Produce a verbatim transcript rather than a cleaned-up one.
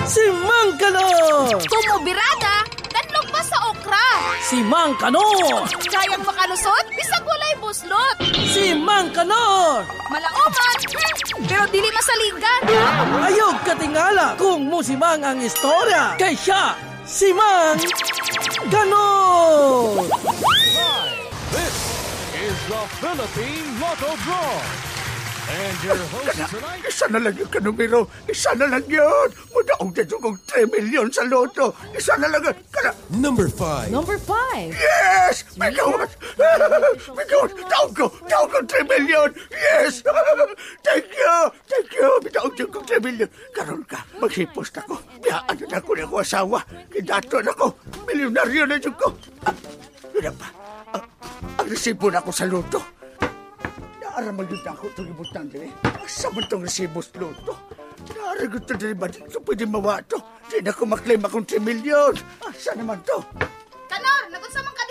Si Mang Kanor! Kumubirada, kanlog pa sa okra. Si Mang Kanor! Kayang makalusot, bisag walay buslot. Si Mang Kanor! Malaoman, hmm, pero dili masaligan. Ayog katingala kung musimang ang istorya. Kay siya, si Mang Kanor! This is the Philippine Lotto Draw. And your host tonight... Isa na lang yung kanumero. Isa na lang yun. Mudaog na yung three million sa loto. Isa na lang yun. Kana... Number five. Number five. Yes! My God! My God! Taog ko! Taog ko three million! Yes! Thank you! Thank you! Bitaog yung three million. Karoon ka, magsipos na ko. Biyaan na ako na ako asawa. Kidato na ko. Milyonaryo na yung ko. Ah, yun na ba? Ah, ang resibo na ako sa loto. Naaraman yun na ako itong ibutan din eh. Saan itong resibos loto? Naaraman yun na rin ba dito pwede mawa ito? Di na ako maklaim akong three million. Ah, saan naman to?